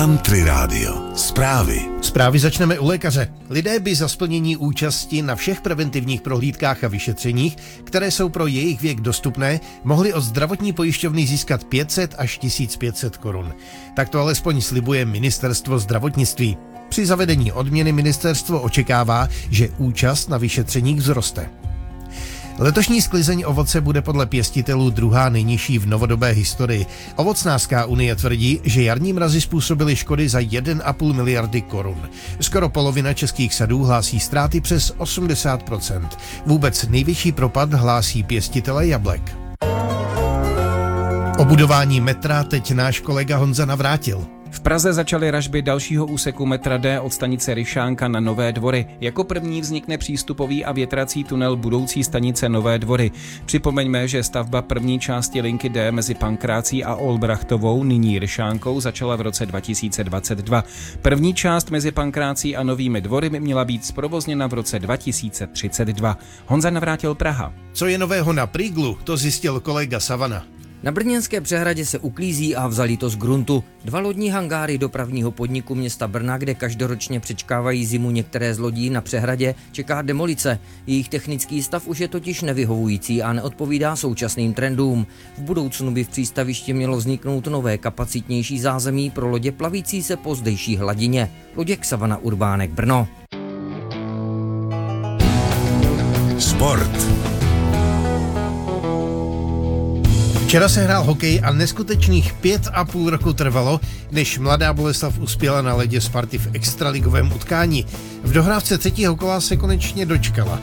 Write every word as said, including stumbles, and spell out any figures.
Country Radio. Zprávy. Zprávy začneme u lékaře. Lidé by za splnění účasti na všech preventivních prohlídkách a vyšetřeních, které jsou pro jejich věk dostupné, mohli od zdravotní pojišťovny získat pět set až tisíc pět set korun. Tak to alespoň slibuje Ministerstvo zdravotnictví. Při zavedení odměny ministerstvo očekává, že účast na vyšetřeních vzroste. Letošní sklizeň ovoce bude podle pěstitelů druhá nejnižší v novodobé historii. Ovocnářská unie tvrdí, že jarní mrazy způsobily škody za jedna a půl miliardy korun. Skoro polovina českých sadů hlásí ztráty přes osmdesát procent. Vůbec největší propad hlásí pěstitele jablek. O budování metra teď náš kolega Honza Navrátil. V Praze začaly ražby dalšího úseku metra D od stanice Ryšánka na Nové Dvory. Jako první vznikne přístupový a větrací tunel budoucí stanice Nové Dvory. Připomeňme, že stavba první části linky D mezi Pankrácí a Olbrachtovou, nyní Ryšánkou, začala v roce dva tisíce dvacet dva. První část mezi Pankrácí a Novými Dvory by měla být zprovozněna v roce dva tisíce třicet dva. Honza Navrátil, Praha. Co je nového na Prýglu, to zjistil kolega Savana. Na brněnské přehradě se uklízí a vzali to z gruntu. Dva lodní hangáry dopravního podniku města Brna, kde každoročně přečkávají zimu některé z lodí na přehradě, čeká demolice. Jejich technický stav už je totiž nevyhovující a neodpovídá současným trendům. V budoucnu by v přístavišti mělo vzniknout nové kapacitnější zázemí pro lodě plavící se po zdejší hladině. Luděk Savana, Urbánek, Brno. Sport. Včera se hrál hokej a neskutečných pět a půl roku trvalo, než Mladá Boleslav uspěla na ledě Sparty v extraligovém utkání. V dohrávce třetího kola se konečně dočkala.